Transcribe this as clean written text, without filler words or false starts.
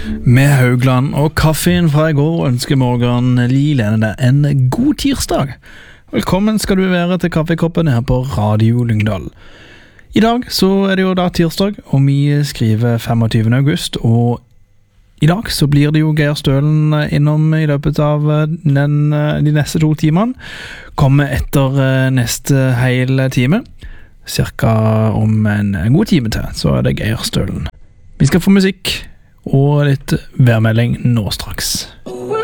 Med Haugland og kaffen fra I går ønsker Morgan Lilene deg en god tirsdag. Velkommen skal du være til kaffekoppen her på Radio Lyngdal. I dag så det jo da tirsdag, og vi skriver 25. august, og I dag så blir det jo Geir Stølen innom I løpet av de neste 2 timene. Kommer etter neste hele time. Cirka om en god time til, så det Geir Stølen. Vi skal få musikk og litt værmelding nå straks.